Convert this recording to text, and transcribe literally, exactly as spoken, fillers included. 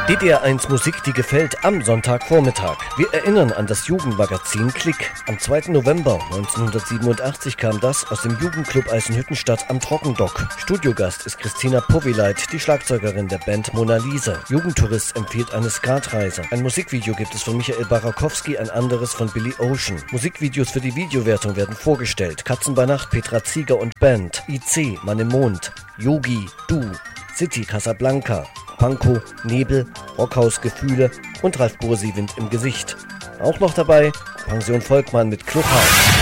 D D R eins Musik, die gefällt am Sonntagvormittag. Wir erinnern an das Jugendmagazin Klick. Am zweiten November neunzehnhundertsiebenundachtzig kam das aus dem Jugendclub Eisenhüttenstadt am Trockendock. Studiogast ist Christina Powileit, die Schlagzeugerin der Band Mona Lisa. Jugendtourist empfiehlt eine Skatreise. Ein Musikvideo gibt es von Michael Barakowski, ein anderes von Billy Ocean. Musikvideos für die Videowertung werden vorgestellt. Katzen bei Nacht, Petra Zieger und Band. I C, Mann im Mond. Yogi, Du. City, Casablanca. Pankow, Nebel, Rockhaus, Gefühle und Ralf Bursi, Wind im Gesicht. Auch noch dabei Pension Volkmann mit Kluchhaus.